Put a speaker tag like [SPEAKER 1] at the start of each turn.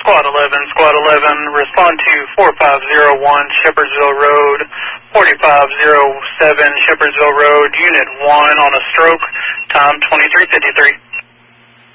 [SPEAKER 1] Squad 11, respond to 4501 Shepherdsville Road, 4507 Shepherdsville Road, Unit 1 on a stroke, time 23:53.